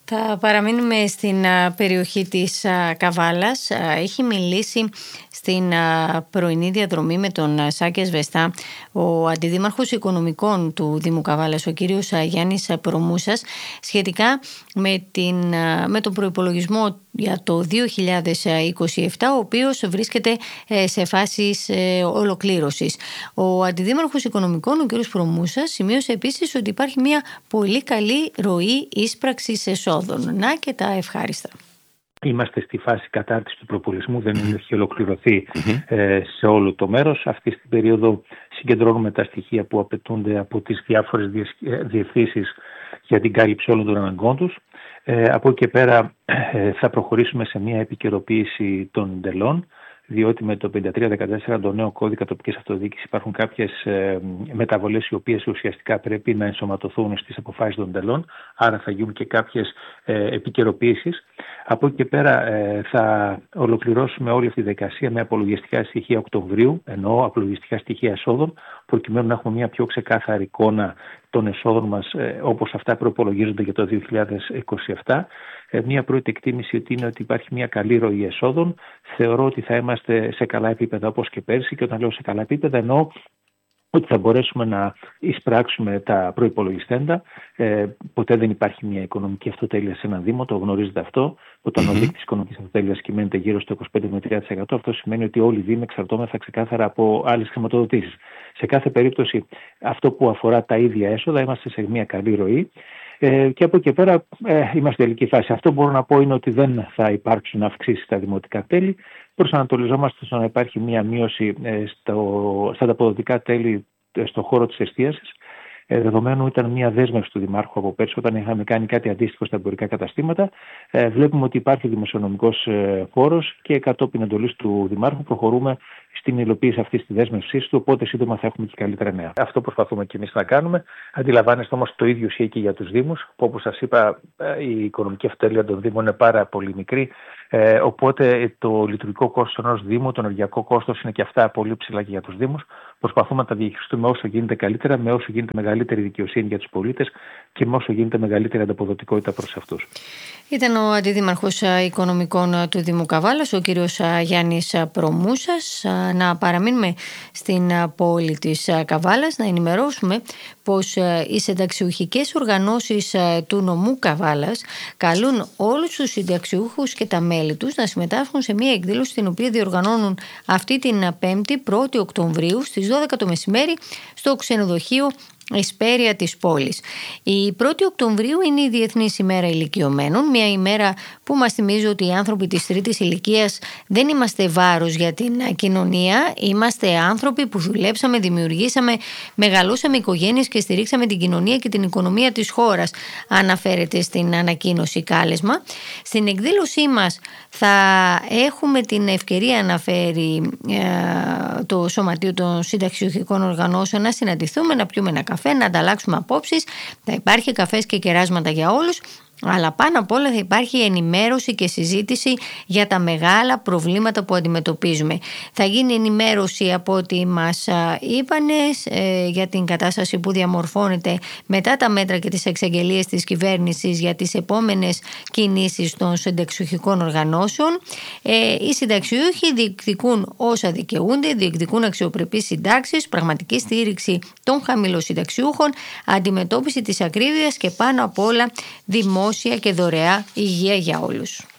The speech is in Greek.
Θα παραμείνουμε στην περιοχή της Καβάλας. Έχει μιλήσει στην πρωινή διαδρομή με τον Σάκη Ασβεστά ο Αντιδήμαρχος Οικονομικών του Δήμου Καβάλας, ο κύριος Γιάννης Προμούσας, σχετικά με τον προϋπολογισμό για το 2027, ο οποίος βρίσκεται σε φάσεις ολοκλήρωσης. Ο Αντιδήμαρχος Οικονομικών, ο κύριος Προμούσας, σημείωσε επίσης ότι υπάρχει μια πολύ καλή ροή ίσπραξης εσόδων. Να και τα ευχάριστα. Είμαστε στη φάση κατάρτισης του προπολογισμού, δεν έχει ολοκληρωθεί σε όλο το μέρος. Αυτή την περίοδο συγκεντρώνουμε τα στοιχεία που απαιτούνται από τις διάφορες διευθύνσεις για την κάλυψη όλων των αναγκών τους. Από εκεί και πέρα θα προχωρήσουμε σε μια επικαιροποίηση των εντελών, διότι με το 5314, το νέο κώδικα τοπικής αυτοδιοίκησης, υπάρχουν κάποιες μεταβολές οι οποίες ουσιαστικά πρέπει να ενσωματωθούν στις αποφάσεις των εντελών, άρα θα γίνουν και κάποιες επικαιροποίησεις. Από εκεί και πέρα θα ολοκληρώσουμε όλη αυτή τη διαδικασία με απολογιστικά στοιχεία Οκτωβρίου, εννοώ απολογιστικά στοιχεία εσόδων, προκειμένου να έχουμε μια πιο ξεκάθαρη εικόνα των εσόδων μας όπως αυτά προϋπολογίζονται για το 2027. Μια πρώτη εκτίμηση είναι ότι υπάρχει μια καλή ροή εσόδων. Θεωρώ ότι θα είμαστε σε καλά επίπεδα όπως και πέρσι, και όταν λέω σε καλά επίπεδα εννοώ ότι θα μπορέσουμε να εισπράξουμε τα προϋπολογιστέντα. Ποτέ δεν υπάρχει μια οικονομική αυτοτέλεια σε ένα Δήμο, το γνωρίζετε αυτό. Όταν ο δείκτης οικονομικής αυτοτέλειας κυμαίνεται γύρω στο 25-30%, αυτό σημαίνει ότι όλοι οι Δήμοι εξαρτώμεθα ξεκάθαρα από άλλες χρηματοδοτήσεις. Σε κάθε περίπτωση, αυτό που αφορά τα ίδια έσοδα, είμαστε σε μια καλή ροή. Και από εκεί και πέρα είμαστε στην τελική φάση. Αυτό που μπορώ να πω είναι ότι δεν θα υπάρξουν αυξήσεις στα δημοτικά τέλη. Προσανατολιζόμαστε στο να υπάρχει μια μείωση στα ανταποδοτικά τέλη στον χώρο της εστίασης. Δεδομένου ήταν μια δέσμευση του Δημάρχου από πέρσι, όταν είχαμε κάνει κάτι αντίστοιχο στα εμπορικά καταστήματα. Βλέπουμε ότι υπάρχει δημοσιονομικός χώρος και κατόπιν εντολής του Δημάρχου προχωρούμε στην υλοποίηση αυτής της δέσμευσής του. Οπότε σύντομα θα έχουμε και καλύτερα νέα. Αυτό προσπαθούμε και εμείς να κάνουμε. Αντιλαμβάνεστε όμως το ίδιο ισχύει και για τους Δήμους, που όπως σας είπα η οικονομική αυτοτέλεια των Δήμων είναι πάρα πολύ μικρή. Οπότε το λειτουργικό κόστος ενός Δήμου, το ενεργειακό κόστος είναι και αυτά πολύ ψηλά και για τους Δήμους. Προσπαθούμε να τα διαχειριστούμε όσο γίνεται καλύτερα, με όσο γίνεται μεγαλύτερη δικαιοσύνη για τους πολίτες και με όσο γίνεται μεγαλύτερη ανταποδοτικότητα προς αυτούς. Ήταν ο Αντιδήμαρχος Οικονομικών του Δήμου Καβάλας, ο κύριος Γιάννης Προμούσας. Να παραμείνουμε στην πόλη της Καβάλας, να ενημερώσουμε πως οι συνταξιουχικές οργανώσεις του νομού Καβάλας καλούν όλους τους συνταξιούχους και τα μέλη τους να συμμετάσχουν σε μια εκδήλωση την οποία διοργανώνουν αυτή την 5η 1η Οκτωβρίου στις 12 το μεσημέρι στο ξενοδοχείο Εσπέρια της πόλης. Η 1η Οκτωβρίου είναι η Διεθνής ημέρα ηλικιωμένων, μια ημέρα που μας θυμίζει ότι οι άνθρωποι της τρίτης ηλικίας δεν είμαστε βάρος για την κοινωνία, είμαστε άνθρωποι που δουλέψαμε, δημιουργήσαμε, μεγαλώσαμε οικογένειες και στηρίξαμε την κοινωνία και την οικονομία της χώρας, αναφέρεται στην ανακοίνωση κάλεσμα. Στην εκδήλωσή μας θα έχουμε την ευκαιρία, αναφέρει το Σωματείο των Συνταξιουχικών Οργανώσεων, να συναντηθούμε, να πιούμε ένα καφέ, να ανταλλάξουμε απόψεις. Θα υπάρχει καφές και κεράσματα για όλους, αλλά πάνω απ' όλα θα υπάρχει ενημέρωση και συζήτηση για τα μεγάλα προβλήματα που αντιμετωπίζουμε. Θα γίνει ενημέρωση από ό,τι μας είπανε για την κατάσταση που διαμορφώνεται μετά τα μέτρα και τις εξαγγελίες της κυβέρνησης για τις επόμενες κινήσεις των συνταξιουχικών οργανώσεων. Οι συνταξιούχοι διεκδικούν όσα δικαιούνται, διεκδικούν αξιοπρεπείς συντάξεις, πραγματική στήριξη των χαμηλοσυνταξιούχων, αντιμετώπιση της ακρίβειας και πάνω απ' όλα δημόσια και δωρεά υγεία για όλους.